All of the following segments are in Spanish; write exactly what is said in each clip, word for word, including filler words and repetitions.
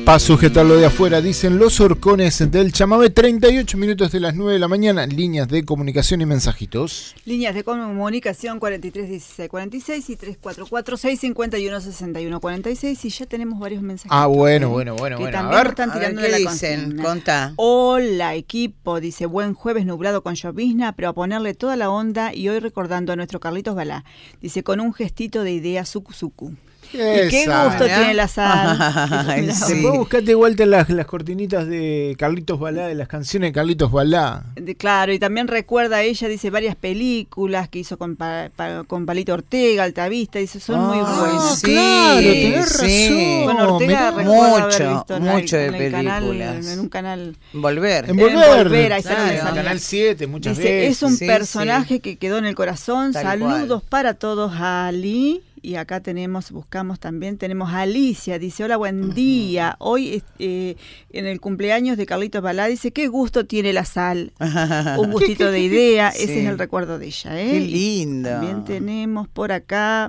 Para sujetarlo de afuera, dicen los horcones del chamamé. Treinta y ocho minutos de las nueve de la mañana. Líneas de comunicación y mensajitos. Líneas de comunicación cuarenta y tres dieciséis cuarenta y seis y tres cuatro cuatro seis cinco uno sesenta y uno cuarenta y seis. Y ya tenemos varios mensajes. Ah, bueno, bueno, bueno. Que bueno. también A ver, están tirando a ver, de ¿qué la dicen? consigna. Contá. Hola, equipo. Dice, buen jueves nublado con llovizna, pero a ponerle toda la onda y hoy recordando a nuestro Carlitos Balá. Dice, con un gestito de idea suku suku. Y qué gusto ¿no? tiene la sal. Ay, sí. después buscate igual las, las cortinitas de Carlitos Balá, de las canciones de Carlitos Balá. De- Claro, y también recuerda a ella, dice, varias películas que hizo con, pa, pa- con Palito Ortega, Altavista, dice, son Ah, muy buenas. sí, claro, tenés sí. razón. Bueno, Ortega mirá. recuerdo haber Mucho, visto en, mucho el, de en el canal, películas. en un canal. Volver. En Volver, En Volver, ahí claro, sale en esa- Canal siete, muchas Dice, veces. es un sí, personaje sí. que quedó en el corazón. Tal Saludos cual. para todos a Ali. Y acá tenemos, buscamos también, tenemos a Alicia, dice, hola, buen día. Hoy eh, en el cumpleaños de Carlitos Balá, dice, qué gusto tiene la sal. Un gustito de idea, ese Sí. es el recuerdo de ella. ¿eh? Qué Y lindo. también tenemos por acá,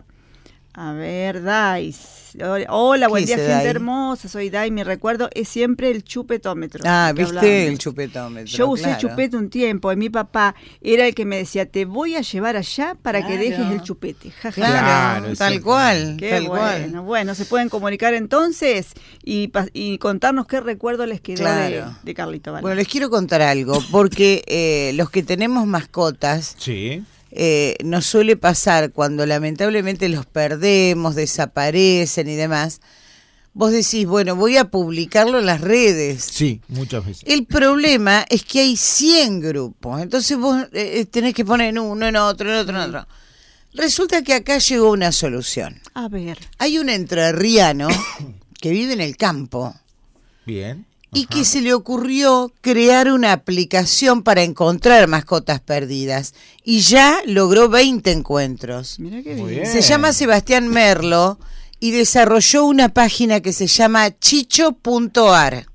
a ver, Dais. Hola, buen ¿Qué día, dice gente Dai? hermosa, soy Dai. Mi recuerdo es siempre el chupetómetro. Ah, que viste hablábamos. el chupetómetro. Yo usé claro. chupete un tiempo y mi papá era el que me decía, te voy a llevar allá para que Claro. dejes el chupete. Ja, ja. Claro, Claro, tal sí. cual. Qué tal bueno. cual. Bueno, se pueden comunicar entonces y, pa- y contarnos qué recuerdo les quedó de, Claro. de Carlito Balá. Bueno, les quiero contar algo, porque eh, los que tenemos mascotas, Sí. eh, nos suele pasar cuando lamentablemente los perdemos, desaparecen y demás. Vos decís, bueno, voy a publicarlo en las redes. Sí, muchas veces. El problema es que hay cien grupos, entonces vos eh, tenés que poner en uno, en otro, en otro, en otro. Resulta que acá llegó una solución. A ver. Hay un entrerriano que vive en el campo Bien. y que se le ocurrió crear una aplicación para encontrar mascotas perdidas y ya logró veinte encuentros. Mira qué Muy bien. bien. Se llama Sebastián Merlo y desarrolló una página que se llama chicho punto ar.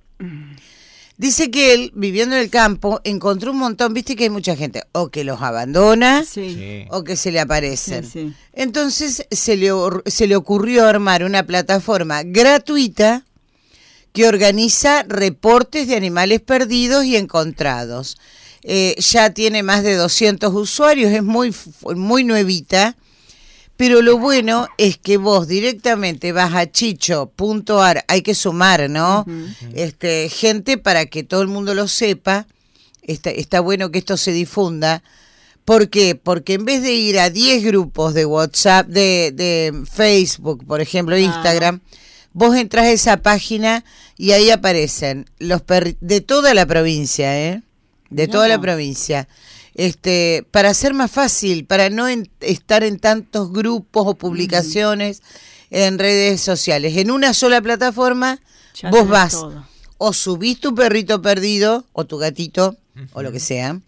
Dice que él, viviendo en el campo, encontró un montón, viste que hay mucha gente, o que los abandona, Sí. Sí. o que se le aparecen. Sí, sí. Entonces se le, or- se le ocurrió armar una plataforma gratuita que organiza reportes de animales perdidos y encontrados. Eh, ya tiene más de doscientos usuarios, es muy, fu- muy nuevita, pero lo bueno es que vos directamente vas a chicho punto ar, hay que sumar, ¿no? Ujú. este, gente para que todo el mundo lo sepa. Está, está bueno que esto se difunda. ¿Por qué? Porque en vez de ir a diez grupos de WhatsApp, de, de Facebook, por ejemplo, Instagram, vos entras a esa página y ahí aparecen los perri- de toda la provincia, ¿eh? De Mirá toda la vos. provincia. Este, para hacer más fácil, para no en- estar en tantos grupos o publicaciones en redes sociales. En una sola plataforma, Ya vos tenés vas todo. o subís tu perrito perdido o tu gatito o lo que sea,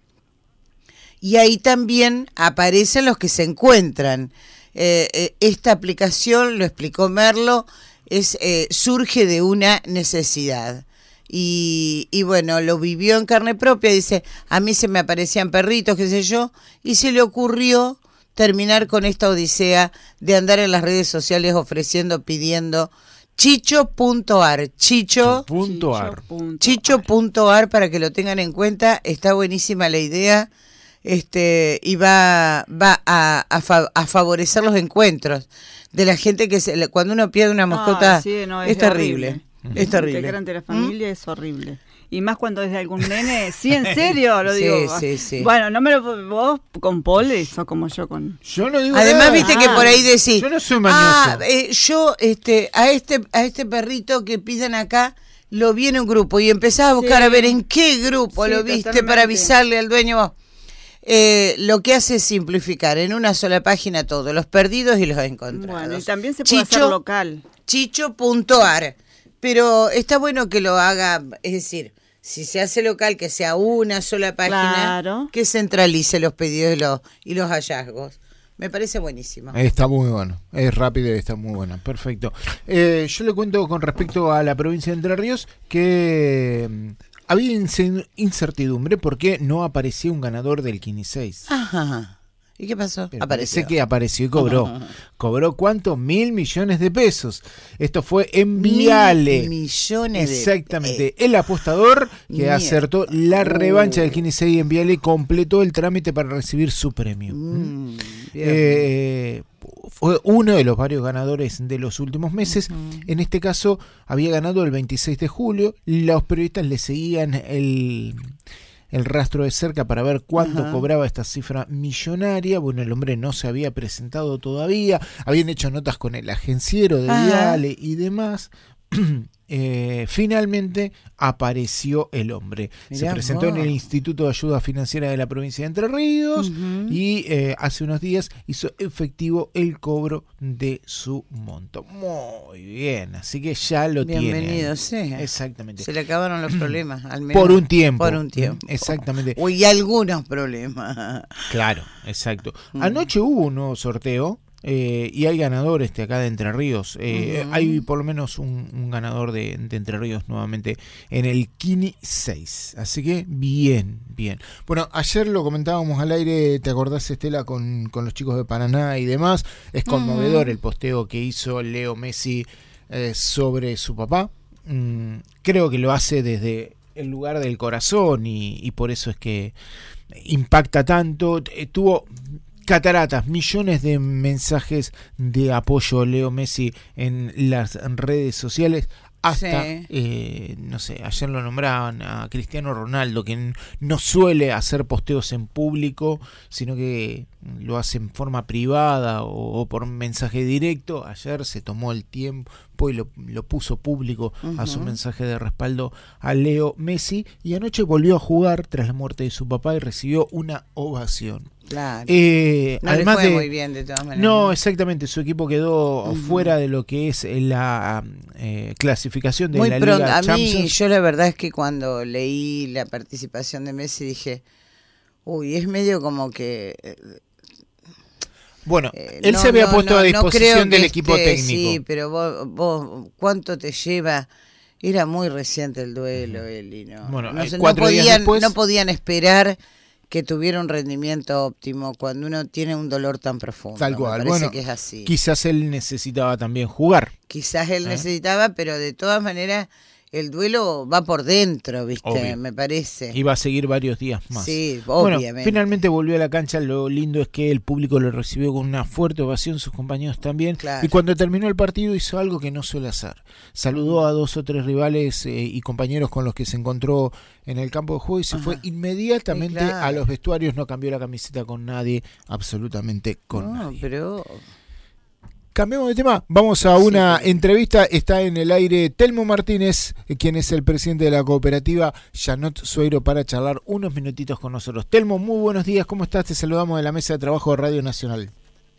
y ahí también aparecen los que se encuentran. Eh, eh, esta aplicación, lo explicó Merlo, es eh, surge de una necesidad. Y, y bueno, lo vivió en carne propia, dice, a mí se me aparecían perritos, qué sé yo, y se le ocurrió terminar con esta odisea de andar en las redes sociales ofreciendo, pidiendo chicho punto ar, chicho Punto ar. punto chicho ar. punto ar para que lo tengan en cuenta, está buenísima la idea, este y va va a, a, fa- a favorecer los encuentros de la gente que se, cuando uno pierde una mascota Ah, sí, no, es, terrible, horrible. es terrible. Integrar ante la familia es horrible. Y más cuando es de algún nene, sí, en serio, lo Sí, digo. sí, sí. Bueno, no me lo vos con Paul, sos como yo con. Yo no digo Además, nada. viste que Ah, por ahí decís, yo no soy mañoso. ah, eh, yo este a este a este perrito que piden acá lo vi en un grupo y empezás a buscar Sí. a ver en qué grupo Sí, lo viste totalmente. para avisarle al dueño. Vos. Eh, lo que hace es simplificar en una sola página todo, los perdidos y los encontrados. Bueno, y también se puede hacer Chicho- local. chicho punto ar. Pero está bueno que lo haga, es decir, si se hace local, que sea una sola página, Claro. que centralice los pedidos y los, y los hallazgos. Me parece buenísimo. Está muy bueno, es rápido y está muy bueno, perfecto. Eh, yo le cuento con respecto a la provincia de Entre Ríos que mm, había ince- incertidumbre porque no aparecía un ganador del quiniseis. Ajá. ¿Y qué pasó? Pero Apareció. Parece que apareció y cobró. ¿Cobró cuánto? Mil millones de pesos. Esto fue en Viale. Mil millones de Exactamente. El apostador que Mierda. acertó la revancha Uh. del quince seis en Viale completó el trámite para recibir su premio. Mm, Eh, fue uno de los varios ganadores de los últimos meses. Uh-huh. En este caso había ganado el veintiséis de julio. Los periodistas le seguían el, el rastro de cerca para ver cuánto Ajá. cobraba esta cifra millonaria. Bueno, el hombre no se había presentado todavía. Habían hecho notas con el agenciero de Ajá. Viale y demás. Eh, finalmente apareció el hombre. Mirá Se presentó vos. en el Instituto de Ayuda Financiera de la provincia de Entre Ríos Uh-huh. y eh, hace unos días hizo efectivo el cobro de su monto. Muy bien, así que ya lo tiene. Bienvenido sea. Exactamente. Se le acabaron los problemas, al menos. Por un tiempo. Por un tiempo. Exactamente. O y algunos problemas. Claro, exacto. Mm. Anoche hubo un nuevo sorteo. Eh, y hay ganadores este, acá de Entre Ríos. Eh, Uh-huh. Hay por lo menos un, un ganador de, de Entre Ríos nuevamente en el Kini seis. Así que bien, bien. Bueno, ayer lo comentábamos al aire, ¿te acordás, Estela, con, con los chicos de Paraná y demás? Es conmovedor Uh-huh. el posteo que hizo Leo Messi eh, sobre su papá. Mm, creo que lo hace desde el lugar del corazón y, y por eso es que impacta tanto. Eh, tuvo cataratas, millones de mensajes de apoyo a Leo Messi en las redes sociales. Hasta, Sí. eh, no sé, ayer lo nombraban a Cristiano Ronaldo, que n- no suele hacer posteos en público, sino que lo hace en forma privada o, o por mensaje directo. Ayer se tomó el tiempo y lo, lo puso público a su Ujú. mensaje de respaldo a Leo Messi. Y anoche volvió a jugar tras la muerte de su papá y recibió una ovación. Claro. Eh, no además le fue de, muy bien de todas maneras. no, exactamente, su equipo quedó Ujú. fuera de lo que es la eh, clasificación de Muy la pronto. Liga A mí, Champions. yo la verdad es que cuando leí la participación de Messi dije, uy, es medio como que... eh, Bueno, eh, él no, se había no, puesto no, a no disposición creo que del equipo esté, técnico. Sí, pero vos, vos, ¿cuánto te lleva? Era muy reciente el duelo, Eli, ¿no? Bueno, no, eh, sé, no cuatro días podían, después- no podían esperar que tuviera un rendimiento óptimo cuando uno tiene un dolor tan profundo. Tal Me cual. parece Bueno, que es así. quizás él necesitaba también jugar. Quizás él ¿Eh? necesitaba, pero de todas maneras el duelo va por dentro, ¿viste? Obvio. Me parece. Iba a seguir varios días más. Sí, Bueno, obviamente. finalmente volvió a la cancha. Lo lindo es que el público lo recibió con una fuerte ovación, sus compañeros también. Claro. Y cuando terminó el partido hizo algo que no suele hacer. Saludó a dos o tres rivales eh, y compañeros con los que se encontró en el campo de juego y se Ajá. fue inmediatamente Sí, claro. a los vestuarios. No cambió la camiseta con nadie, absolutamente con No, nadie. pero... Cambiemos de tema, vamos a Sí, una pero- entrevista. Está en el aire Telmo Martínez, eh, quien es el presidente de la cooperativa Janot Sueiro, para charlar unos minutitos con nosotros. Telmo, muy buenos días, ¿cómo estás? Te saludamos de la mesa de trabajo de Radio Nacional.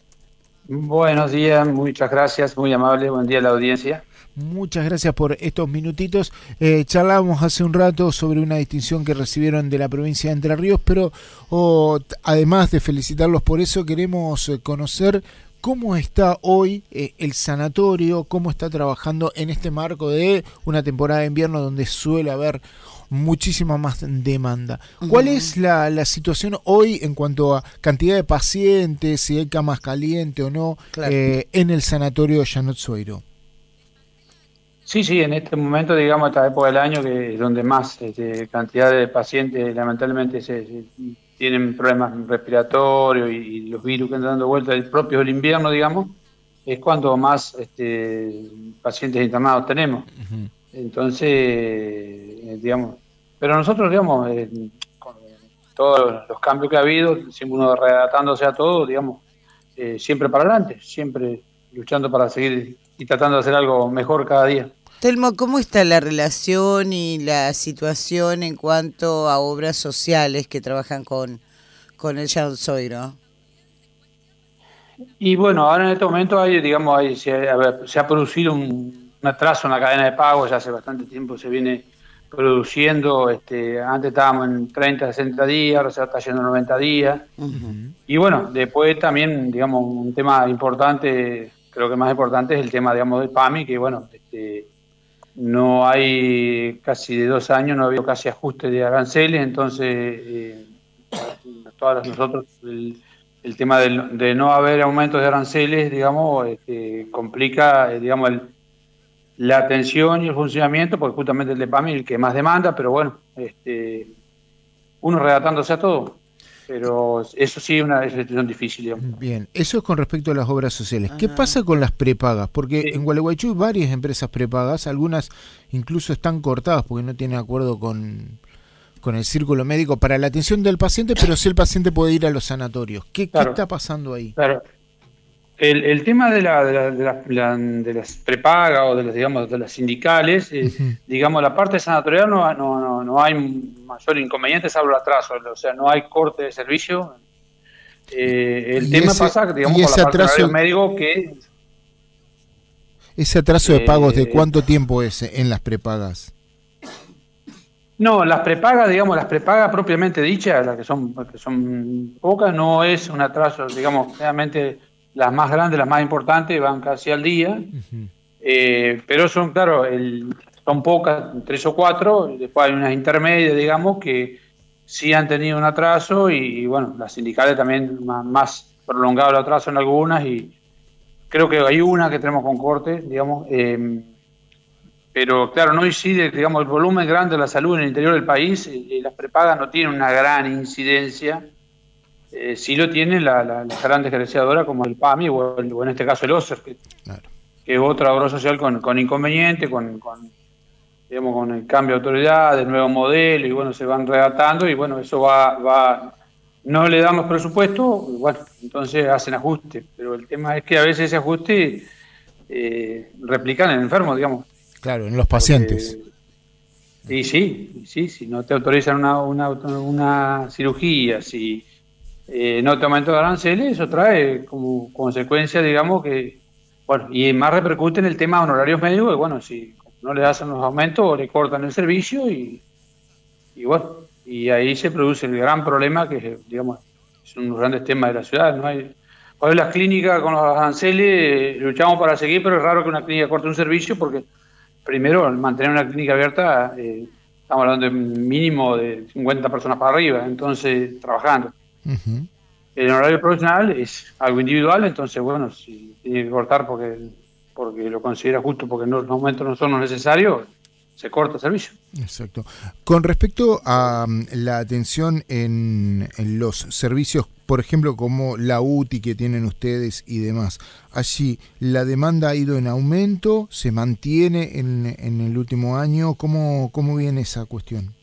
Buenos días, muchas gracias, muy amable, buen día a la audiencia. Muchas gracias por estos minutitos. Eh, charlábamos hace un rato sobre una distinción que recibieron de la provincia de Entre Ríos, pero oh, t- además de felicitarlos por eso, queremos eh, conocer cómo está hoy eh, el sanatorio, cómo está trabajando en este marco de una temporada de invierno donde suele haber muchísima más demanda. ¿Cuál Ujú. es la, la situación hoy en cuanto a cantidad de pacientes, si hay camas calientes o no, Claro. eh, en el sanatorio Janot Sueiro? Sí, sí, en este momento, digamos, esta época del año, que es donde más este, cantidad de pacientes lamentablemente se, se- tienen problemas respiratorios y, y los virus que andan dando vuelta, el propio del invierno, digamos, es cuando más este, pacientes internados tenemos. Ujú. Entonces, eh, digamos, pero nosotros, digamos, eh, con todos los cambios que ha habido, siempre uno readaptándose a todo, digamos, eh, siempre para adelante, siempre luchando para seguir y tratando de hacer algo mejor cada día. Telmo, ¿cómo está la relación y la situación en cuanto a obras sociales que trabajan con, con el Janot Sueiro? Y bueno, ahora en este momento hay, digamos, hay, se, ha, a ver, se ha producido un, un atraso en la cadena de pago, ya hace bastante tiempo se viene produciendo, este, antes estábamos en treinta, sesenta días, ahora se está yendo a noventa días. Ujú. Y bueno, después también, digamos, un tema importante, creo que más importante es el tema, digamos, del P A M I, que bueno, este, no hay casi de dos años, no ha habido casi ajuste de aranceles, entonces eh, todas las- nosotros, el- el tema de, de no haber aumentos de aranceles, digamos, este, complica, eh, digamos, el, la atención y el funcionamiento, porque justamente el de PAMI es el que más demanda, pero bueno, este, uno redactándose a todo. Pero eso sí es una situación difícil, digamos. Bien, eso es con respecto a las obras sociales. Ajá. ¿Qué pasa con las prepagas? Porque Sí. en Gualeguaychú hay varias empresas prepagas, algunas incluso están cortadas porque no tienen acuerdo con, con el círculo médico para la atención del paciente, pero sí el paciente puede ir a los sanatorios. ¿Qué, Claro. ¿qué está pasando ahí? Claro. El, el tema de, la, de, la, de, la, la, de las prepagas o de las, digamos, de las sindicales, eh, uh-huh. digamos, la parte sanatorial no, no, no, no hay mayor inconveniente, salvo el atraso, o sea, no hay corte de servicio. Eh, el tema ese, pasa, digamos, con la parte del médico que... ¿Ese atraso de pagos eh, de cuánto tiempo es en las prepagas? No, las prepagas, digamos, las prepagas propiamente dichas, las que son, que son pocas, no es un atraso, digamos, realmente... Las más grandes, las más importantes, van casi al día, uh-huh. eh, pero son, claro, el, son pocas, tres o cuatro, después hay unas intermedias, digamos, que sí han tenido un atraso y, y bueno, las sindicales también más, más prolongado el atraso en algunas y creo que hay una que tenemos con corte, digamos, eh, pero claro, no incide, digamos, el volumen grande de la salud en el interior del país, eh, las prepagas no tienen una gran incidencia. Eh, sí lo tienen la, la, las grandes gerenciadoras como el PAMI o, el, o en este caso el OSER, que, claro. que es otra obra social con, con inconveniente, con, con, digamos, con el cambio de autoridad, del nuevo modelo, y bueno, se van redactando y bueno, eso va, va no le damos presupuesto, bueno, entonces hacen ajustes, pero el tema es que a veces ese ajuste eh, replican en el enfermo, digamos. Claro, en los pacientes. Porque, y sí, sí, si no te autorizan una, una, una cirugía, si Eh, no te aumento de aranceles, eso trae como consecuencia, digamos, que, bueno, y más repercute en el tema de honorarios médicos, que bueno, si no le hacen los aumentos, le cortan el servicio y, y bueno, y ahí se produce el gran problema que, digamos, es uno de los grandes temas de la ciudad, ¿no? Hay, hoy las clínicas con los aranceles eh, luchamos para seguir, pero es raro que una clínica corte un servicio porque, primero, mantener una clínica abierta, eh, estamos hablando de mínimo de cincuenta personas para arriba, entonces, trabajando. Uh-huh. El horario profesional es algo individual, entonces bueno, si tiene que cortar porque porque lo considera justo, porque no, los aumentos no son los necesarios, se corta el servicio. Exacto. Con respecto a um, la atención en, en los servicios, por ejemplo, como la U T I que tienen ustedes y demás, allí la demanda ha ido en aumento, se mantiene en, en el último año, ¿cómo, cómo viene esa cuestión?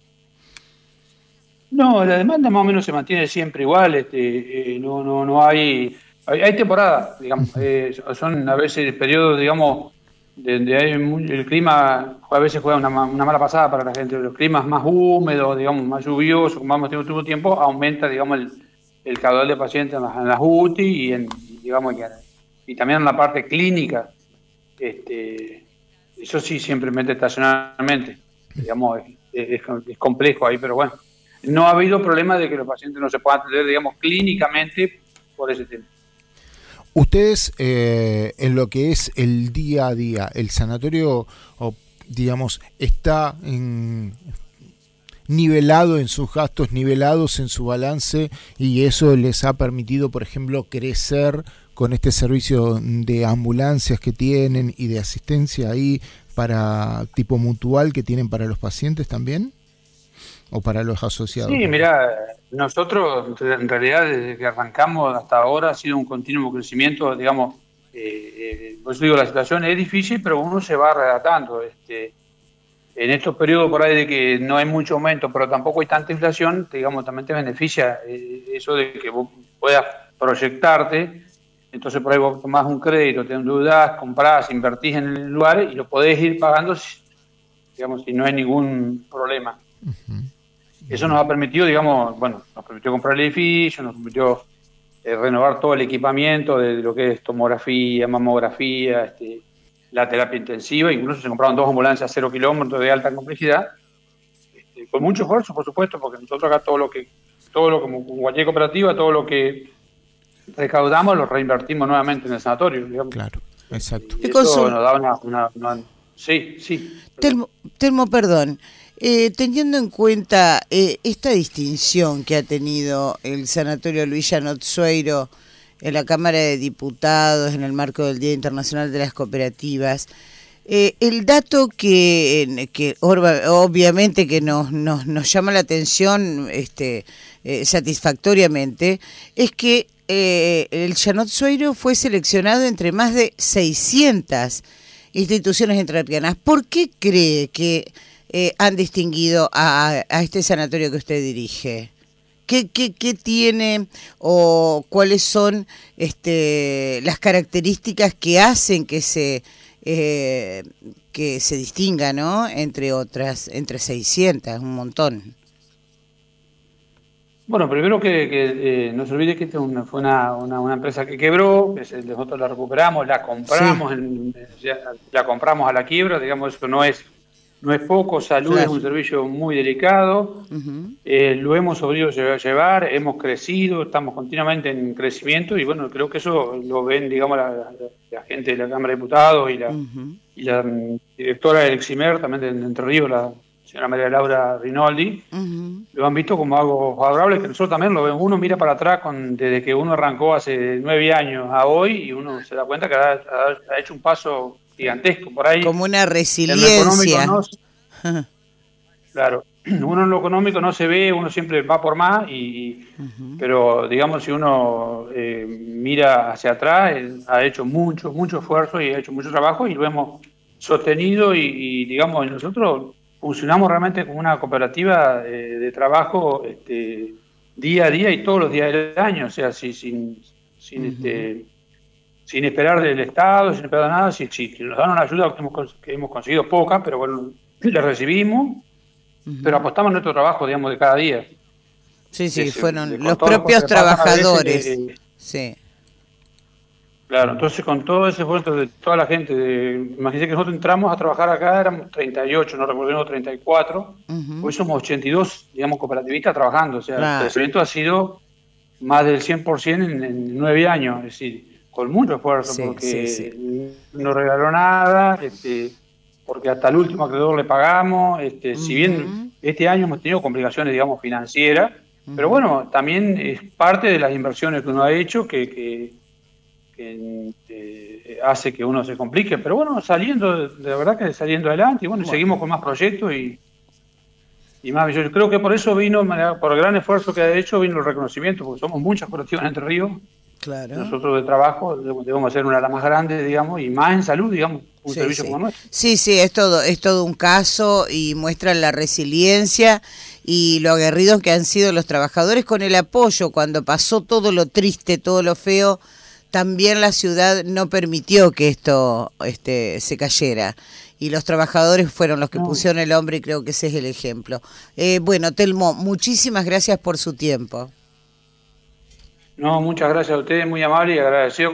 No, la demanda más o menos se mantiene siempre igual, este, eh, no, no, no hay, hay, hay temporadas, digamos, eh, son a veces periodos, digamos, donde hay muy, el clima a veces juega una, una mala pasada para la gente, los climas más húmedos, digamos, más lluviosos, como vamos teniendo último tiempo, aumenta, digamos, el, el caudal de pacientes en las, en las U T I y en, digamos, y también en la parte clínica, este, eso sí, simplemente estacionalmente, digamos, es, es, es complejo ahí, pero bueno. No ha habido problema de que los pacientes no se puedan atender, digamos, clínicamente por ese tema. Ustedes, eh, en lo que es el día a día, el sanatorio, o, digamos, está en, nivelado en sus gastos, nivelados en su balance, y eso les ha permitido, por ejemplo, crecer con este servicio de ambulancias que tienen y de asistencia ahí para tipo mutual que tienen para los pacientes también. ¿O para los asociados? Sí, mira, nosotros en realidad desde que arrancamos hasta ahora ha sido un continuo crecimiento, digamos, eh, eh, pues digo, la situación es difícil, pero uno se va redactando. Este, en estos periodos por ahí de que no hay mucho aumento, pero tampoco hay tanta inflación, digamos, también te beneficia eh, eso de que vos puedas proyectarte, entonces por ahí vos tomás un crédito, te endeudás, comprás, invertís en el lugar y lo podés ir pagando, digamos, si no hay ningún problema. Uh-huh. Eso nos ha permitido, digamos, bueno, nos permitió comprar el edificio, nos permitió eh, renovar todo el equipamiento de, de lo que es tomografía, mamografía, este, la terapia intensiva, incluso se compraron dos ambulancias a cero kilómetros de alta complejidad, este, con mucho esfuerzo, por supuesto, porque nosotros acá todo lo que, todo lo como cualquier cooperativa, todo lo que recaudamos lo reinvertimos nuevamente en el sanatorio, digamos. Claro, exacto. Y eso nos da una, una, una... Sí, sí. Telmo, Telmo, perdón. Eh, teniendo en cuenta eh, esta distinción que ha tenido el Sanatorio Luis Janot Sueiro en la Cámara de Diputados en el marco del Día Internacional de las Cooperativas, eh, el dato que, que obviamente que nos, nos, nos llama la atención este, eh, satisfactoriamente es que eh, el Janot Sueiro fue seleccionado entre más de seiscientas instituciones entrerrianas. ¿Por qué cree que Eh, han distinguido a, a este sanatorio que usted dirige? ¿Qué, qué, qué tiene o cuáles son este, las características que hacen que se eh, que se distinga, ¿no? Entre otras, entre seiscientas, un montón. Bueno, primero que, que eh, no se olvide que esta una, fue una, una, una empresa que quebró, que se, nosotros la recuperamos, la compramos, sí. en, la compramos a la quiebra, digamos, eso no es No es poco. Salud claro. Es un servicio muy delicado, uh-huh. eh, lo hemos sabido llevar, hemos crecido, estamos continuamente en crecimiento y bueno, creo que eso lo ven, digamos, la, la, la gente de la Cámara de Diputados y la, uh-huh. y la directora del Eximer, también de Entre Ríos, la señora María Laura Rinaldi, uh-huh. lo han visto como algo favorable, que nosotros también lo vemos. Uno mira para atrás con, desde que uno arrancó hace nueve años a hoy y uno se da cuenta que ha, ha, ha hecho un paso gigantesco por ahí. Como una resiliencia. No, claro, uno en lo económico no se ve, uno siempre va por más, y, uh-huh. pero digamos si uno eh, mira hacia atrás, él ha hecho mucho, mucho esfuerzo y ha hecho mucho trabajo y lo hemos sostenido y, y digamos nosotros funcionamos realmente como una cooperativa eh, de trabajo este, día a día y todos los días del año, o sea, si, sin, sin uh-huh. este sin esperar del Estado, sin esperar nada, si, si nos dan una ayuda que hemos, que hemos conseguido poca, pero bueno, la recibimos, uh-huh. pero apostamos en nuestro trabajo, digamos, de cada día. Sí, sí, sí fueron de, los propios trabajadores. Veces, eh, sí. Claro, entonces con todo ese esfuerzo de toda la gente, de, imagínense que nosotros entramos a trabajar acá, éramos treinta y ocho, no recuerdo, treinta y cuatro, uh-huh. hoy somos ochenta y dos, digamos, cooperativistas trabajando, o sea, claro. el crecimiento ha sido más del cien por ciento en, en nueve años, es decir, con mucho esfuerzo, sí, porque sí, sí. no regaló nada, este, porque hasta el último acreedor le pagamos, este, uh-huh. si bien este año hemos tenido complicaciones, digamos, financieras, uh-huh. pero bueno, también es parte de las inversiones que uno ha hecho que, que, que eh, hace que uno se complique, pero bueno, saliendo, de verdad que saliendo adelante, y bueno, bueno. seguimos con más proyectos y, y más. Yo creo que por eso vino, por el gran esfuerzo que ha hecho, vino el reconocimiento, porque somos muchas cooperativas en Entre Ríos. Claro. Nosotros de trabajo debemos ser una de las más grandes, digamos, y más en salud, digamos, un sí, servicio sí. como nuestro. Sí, sí, es todo, es todo un caso y muestra la resiliencia y lo aguerridos que han sido los trabajadores con el apoyo. Cuando pasó todo lo triste, todo lo feo, también la ciudad no permitió que esto este, se cayera. Y los trabajadores fueron los que no. pusieron el hombro y creo que ese es el ejemplo. Eh, bueno, Telmo, muchísimas gracias por su tiempo. No, muchas gracias a ustedes, muy amable y agradecido